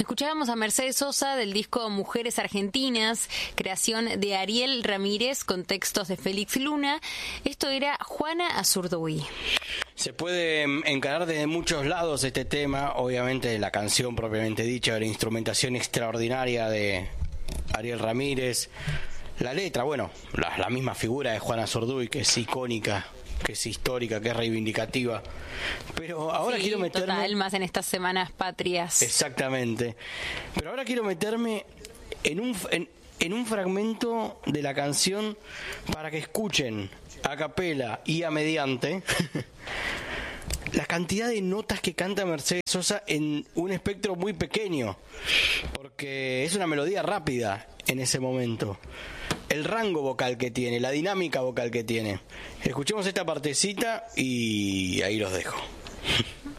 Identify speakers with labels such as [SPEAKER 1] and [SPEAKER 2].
[SPEAKER 1] Escuchábamos a Mercedes Sosa del disco Mujeres Argentinas, creación de Ariel Ramírez con textos de Félix Luna. Esto era Juana Azurduy.
[SPEAKER 2] Se puede encarar desde muchos lados este tema, obviamente la canción propiamente dicha, la instrumentación extraordinaria de Ariel Ramírez, la letra, bueno, la misma figura de Juana Azurduy, que es icónica, que es histórica, que es reivindicativa. Pero ahora quiero meterme...
[SPEAKER 1] Total, más en estas semanas patrias.
[SPEAKER 2] Exactamente. Pero ahora quiero meterme en un fragmento de la canción para que escuchen a capela y a mediante la cantidad de notas que canta Mercedes Sosa en un espectro muy pequeño, porque es una melodía rápida en ese momento. El rango vocal que tiene, la dinámica vocal que tiene. Escuchemos esta partecita y ahí los dejo.